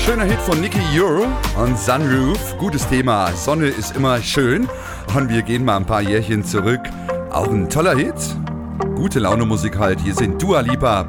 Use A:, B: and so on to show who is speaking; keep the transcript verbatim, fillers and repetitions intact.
A: Schöner Hit von Nicky Euro und Sunroof. Gutes Thema. Sonne ist immer schön. Und wir gehen mal ein paar Jährchen zurück. Auch ein toller Hit. Gute Laune Musik halt. Hier sind Dua Lipa.